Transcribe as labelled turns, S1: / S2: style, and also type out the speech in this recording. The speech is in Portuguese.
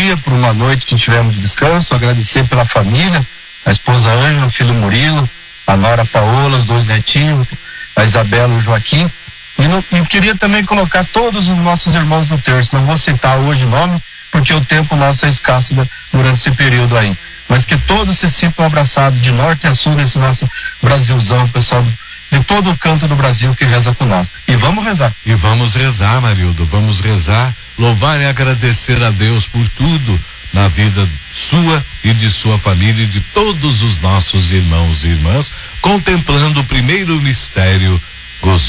S1: dia, por uma noite que tivemos de descanso, agradecer pela família, a esposa Ângela, o filho Murilo, a nora Paola, os 2 netinhos, a Isabela e o Joaquim. E queria também colocar todos os nossos irmãos do terço. Não vou citar hoje o nome, porque o tempo nosso é escasso durante esse período aí. Mas que todos se sintam abraçados de norte a sul desse nosso Brasilzão, pessoal de todo o canto do Brasil que reza com nós. E vamos rezar.
S2: E vamos rezar, Marildo, vamos rezar, louvar e agradecer a Deus por tudo na vida sua e de sua família e de todos os nossos irmãos e irmãs, contemplando o primeiro mistério gozoso.